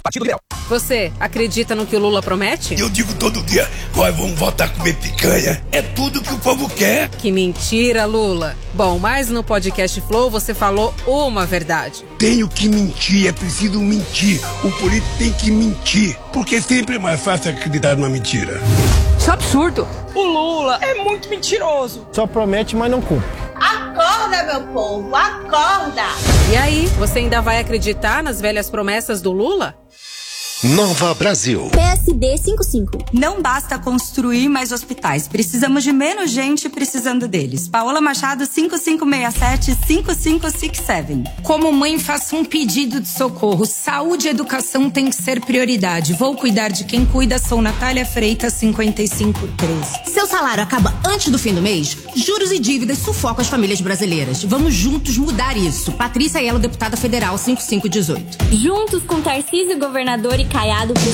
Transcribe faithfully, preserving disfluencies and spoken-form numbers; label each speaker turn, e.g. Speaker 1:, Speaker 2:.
Speaker 1: Partido Liberal.
Speaker 2: Você acredita no que o Lula promete?
Speaker 3: Eu digo todo dia, nós vamos voltar a comer picanha. É tudo que o povo quer.
Speaker 2: Que mentira, Lula. Bom, mas no podcast Flow você falou uma verdade.
Speaker 3: Tenho que mentir, é preciso mentir. O político tem que mentir, porque sempre é mais fácil acreditar numa mentira.
Speaker 4: Isso é absurdo.
Speaker 5: O Lula é muito mentiroso.
Speaker 6: Só promete, mas não cumpre.
Speaker 7: Acorda, meu povo, acorda!
Speaker 2: E aí, você ainda vai acreditar nas velhas promessas do Lula?
Speaker 8: Nova Brasil.
Speaker 9: P S D cinquenta e cinco.
Speaker 10: Não basta construir mais hospitais. Precisamos de menos gente precisando deles. Paola Machado, cinco cinco seis sete, cinco cinco seis sete.
Speaker 11: Como mãe, faço um pedido de socorro. Saúde e educação tem que ser prioridade. Vou cuidar de quem cuida. Sou Natália Freitas, cinquenta e cinco treze.
Speaker 12: Seu salário acaba antes do fim do mês? Juros e dívidas sufocam as famílias brasileiras. Vamos juntos mudar isso. Patrícia Aiello, deputada federal, cinquenta e cinco dezoito.
Speaker 9: Juntos com Tarcísio, governador, e Caiado,